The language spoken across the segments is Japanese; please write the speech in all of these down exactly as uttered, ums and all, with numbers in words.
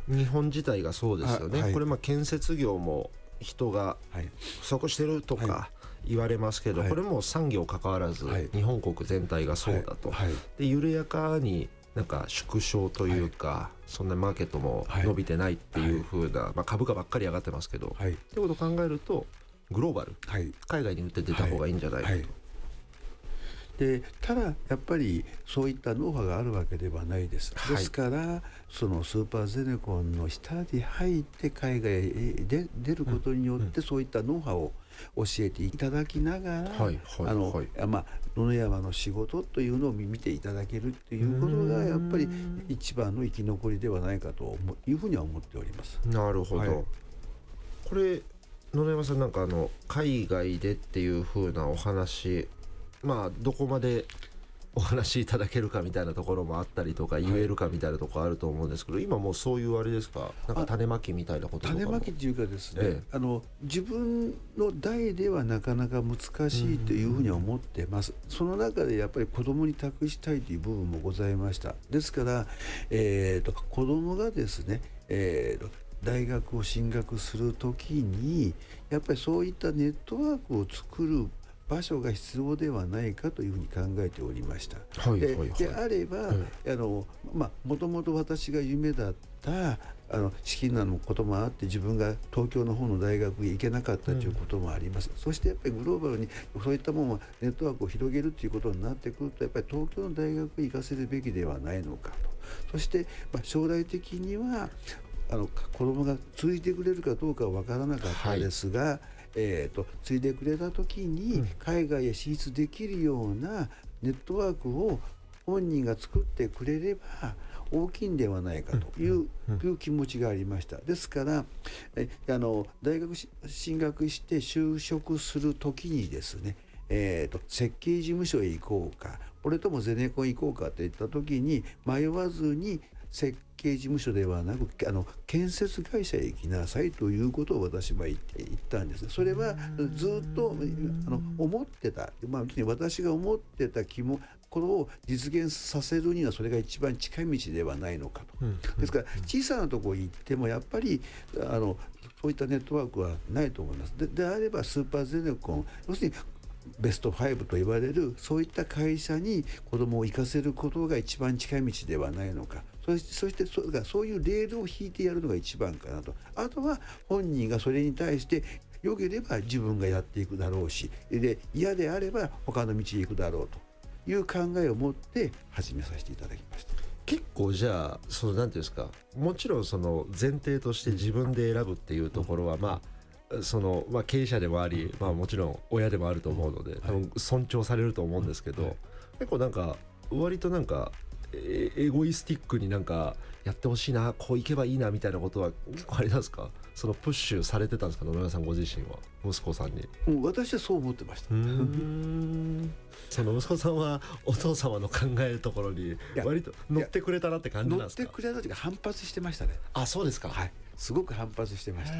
日本自体がそうですよね、 はい、 これまあ建設業も人が不足してるとか言われますけど、はい、これも産業関わらず日本国全体がそうだと、はいはい、で緩やかになんか縮小というか、はい、そんなマーケットも伸びてないっていう風な、はいまあ、株価ばっかり上がってますけど、はい、ってことを考えるとグローバル、はい、海外に売って出た方がいいんじゃないかと、はいはいでただやっぱりそういったノウハウがあるわけではないです。ですから、はい、そのスーパーゼネコンの下に入って海外へ出ることによって、うん、そういったノウハウを教えていただきながら、はいはい、あの、はいまあ、野々山の仕事というのを見ていただけるということがやっぱり一番の生き残りではないかというふうには思っております。 なるほど、はい、これ野々山さんなんかあの海外でっていうふうなお話まあどこまでお話しいただけるかみたいなところもあったりとか言えるかみたいなところあると思うんですけど、はい、今もうそういうあれですかなんか種まきみたいなこととかも種まきっていうかですね、ええ、あの自分の代ではなかなか難しいというふうには思ってます。その中でやっぱり子供に託したいという部分もございました。ですから、えー、と子供がですね、えー、と大学を進学するときにやっぱりそういったネットワークを作る場所が必要ではないかというふうに考えておりました。はいはいはい、で, であれば、はい、あのまあもともと私が夢だったあの資金難のこともあって自分が東京の方の大学へ行けなかったということもあります、うん、そしてやっぱりグローバルにそういったものをネットワークを広げるということになってくるとやっぱり東京の大学へ行かせるべきではないのかと。そして、まあ、将来的にはあの子供が継いでくれるかどうかは分からなかったですが、はいえー、と継いでくれた時に海外へ進出できるようなネットワークを本人が作ってくれれば大きいんではないかという、いう気持ちがありました。ですからえあの大学進学して就職する時にですねえー、と設計事務所へ行こうかこれともゼネコン行こうかといった時に迷わずに設計事務所ではなくあの建設会社へ行きなさいということを私は言って言ったんです。それはずっとあの思ってた、まあ、私が思ってた気もこれを実現させるにはそれが一番近い道ではないのかと、うん、ですから小さなところに行ってもやっぱりあのそういったネットワークはないと思います。 で, であればスーパーゼネコン要するにベストファイブと言われるそういった会社に子どもを行かせることが一番近い道ではないのか。そして、そしてそそういうレールを引いてやるのが一番かなと。あとは本人がそれに対して良ければ自分がやっていくだろうしで嫌であれば他の道へ行くだろうという考えを持って始めさせていただきました。 結構じゃあそのなんていうんですかもちろんその前提として自分で選ぶっていうところはまあそのまあ、経営者でもあり、まあ、もちろん親でもあると思うので多分尊重されると思うんですけど結構なんか割となんかエゴイスティックになんかやってほしいなこういけばいいなみたいなことは結構ありますか。そのプッシュされてたんですか野々山さんご自身は息子さんに。 もう私はそう思ってました。うーんその息子さんはお父様の考えるところに割と乗ってくれたなって感じなんですか。 乗ってくれたというか反発してましたね。 あそうですか。 はいすごく反発してました。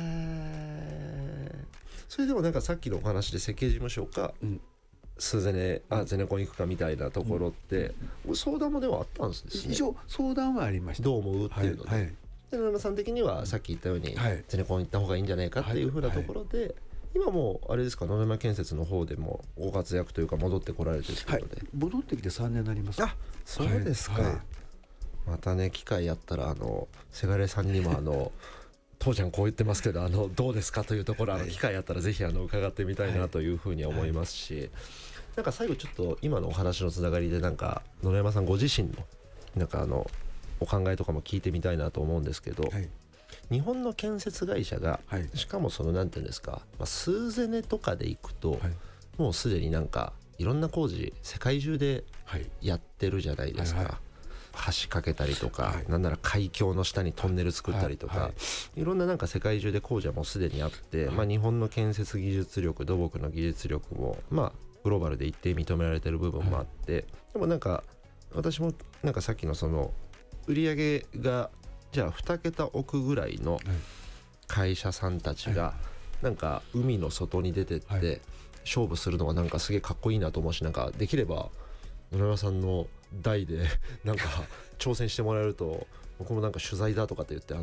それでもなんかさっきのお話で設計事務所か、うん、スーゼネあゼネコン行くかみたいなところって、うん、相談もではあったんですね。 一応相談はありました。 どう思うっていうので、はいはい、で野々山さん的にはさっき言ったように、はい、ゼネコン行った方がいいんじゃないかっていうふうなところで、はいはい、今もうあれですか野々山建設の方でもご活躍というか戻ってこられてるということで、 はい、戻ってきてさんねんになります。 あそうですか、はいはい、またね機会あったらあのせがれさんにもあの父ちゃんこう言ってますけどあのどうですかというところ、はい、あの機会あったらぜひあの伺ってみたいなというふうに思いますし、はいはい、なんか最後ちょっと今のお話のつながりでなんか野々山さんご自身のなんかあのお考えとかも聞いてみたいなと思うんですけど、はい、日本の建設会社が、はい、しかもそのなんていうんですか、まあ、スーゼネとかで行くと、はい、もうすでになんかいろんな工事世界中でやってるじゃないですか、はいはいはい、橋かけたりとか、はい、なんなら海峡の下にトンネル作ったりとか、はいはい、いろんななんか世界中で工事はもうすでにあって、はいまあ、日本の建設技術力土木の技術力もまあグローバルで一定認められてる部分もあって、はい、でもなんか私もなんかさっきのその売上がじゃあに桁億ぐらいの会社さんたちがなんか海の外に出てって勝負するのがなんかすげえかっこいいなと思うし、なんかできれば野々山さんの代でなんか挑戦してもらえると僕もなんか取材だとかって言って